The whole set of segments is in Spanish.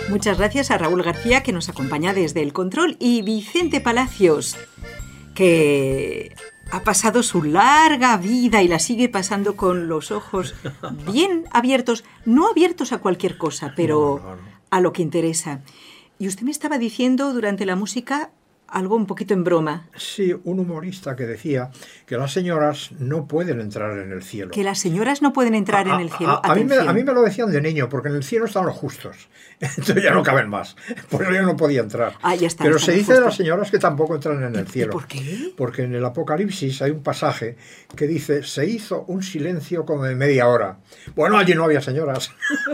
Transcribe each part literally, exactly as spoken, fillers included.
Muchas gracias a Raúl García, que nos acompaña desde el control, y Vicente Palacios, que ha pasado su larga vida y la sigue pasando con los ojos bien abiertos, no abiertos a cualquier cosa, pero no, no, no. a lo que interesa. Y usted me estaba diciendo durante la música algo un poquito en broma. Sí, un humorista que decía que las señoras no pueden entrar en el cielo. Que las señoras no pueden entrar a, en el cielo. A, a, a, mí me, a mí me lo decían de niño, porque en el cielo están los justos. Entonces ya no caben más. Por eso yo no podía entrar. Ah, ya está, Pero se dice de las señoras que tampoco entran en el ¿Y, cielo. ¿Y por qué? Porque en el Apocalipsis hay un pasaje que dice: se hizo un silencio como de media hora. Bueno, allí no había señoras.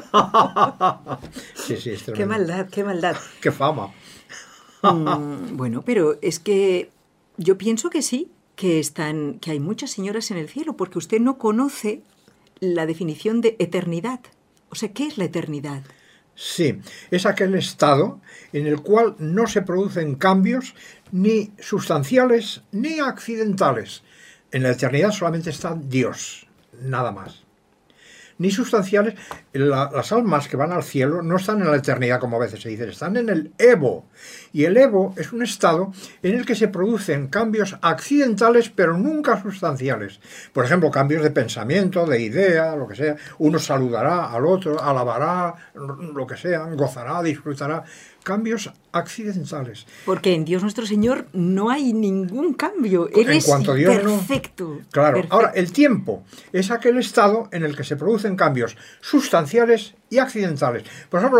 Sí, sí, es tremendo. Qué maldad, qué maldad. Qué fama. Mm, bueno, pero es que yo pienso que sí, que están, que hay muchas señoras en el cielo, porque usted no conoce la definición de eternidad. O sea, ¿qué es la eternidad? Sí, es aquel estado en el cual no se producen cambios ni sustanciales ni accidentales. En la eternidad solamente está Dios, nada más. Ni sustanciales. La, las almas que van al cielo no están en la eternidad, como a veces se dice, están en el Evo. Y el Evo es un estado en el que se producen cambios accidentales, pero nunca sustanciales. Por ejemplo, cambios de pensamiento, de idea, lo que sea. Uno saludará al otro, alabará, lo que sea, gozará, disfrutará. Cambios accidentales. Porque en Dios nuestro Señor no hay ningún cambio. Él en es cuanto a Dios, perfecto. No. Claro. Perfecto. Ahora, el tiempo es aquel estado en el que se producen cambios sustanciales y accidentales. Por ejemplo,